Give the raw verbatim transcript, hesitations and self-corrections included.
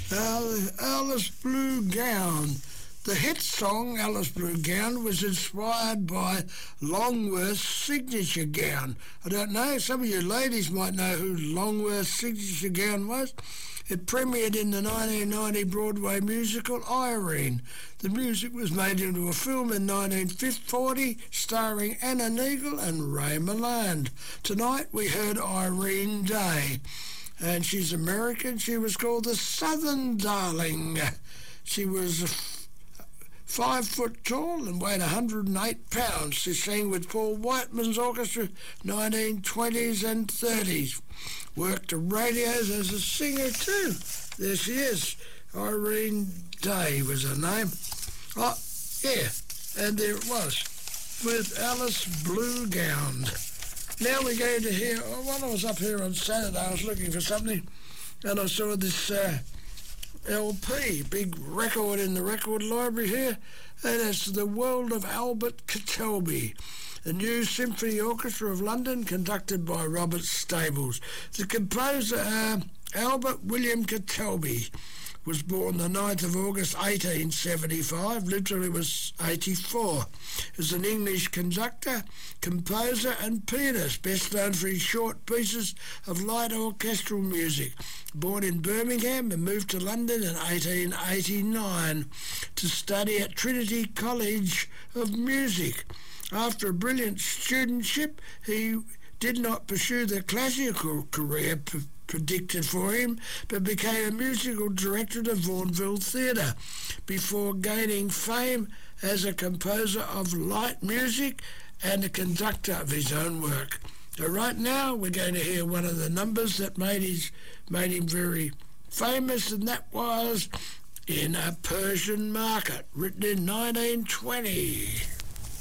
Al- Alice Blue Gown. The hit song Alice Blue Gown was inspired by Longworth's Signature Gown. I don't know, some of you ladies might know who Longworth's Signature Gown was. It premiered in the nineteen ninety Broadway musical Irene. The music was made into a film in nineteen forty starring Anna Neagle and Ray Milland. Tonight we heard Irene Day, and she's American. She was called the Southern Darling. She was five foot tall and weighed one hundred eight pounds. She sang with Paul Whiteman's orchestra nineteen twenties and thirties. Worked the radios as a singer too. There she is. Irene Day was her name. Oh, yeah, and there it was, with Alice Blue Gown. Now we're going to hear, oh, while I was up here on Saturday, I was looking for something, and I saw this uh, L P, big record in the record library here, and it's The World of Albert Ketelby, the New Symphony Orchestra of London, conducted by Robert Stables. The composer, uh, Albert William Ketelby, was born the ninth of August eighteen seventy-five, lived till he was eighty-four. Is an English conductor, composer and pianist, best known for his short pieces of light orchestral music. Born in Birmingham and moved to London in eighteen eighty-nine to study at Trinity College of Music. After a brilliant studentship, he did not pursue the classical career p- predicted for him, but became a musical director of Vaudeville Theatre before gaining fame as a composer of light music and a conductor of his own work. So right now we're going to hear one of the numbers that made his made him very famous, and that was In a Persian Market, written in nineteen twenty.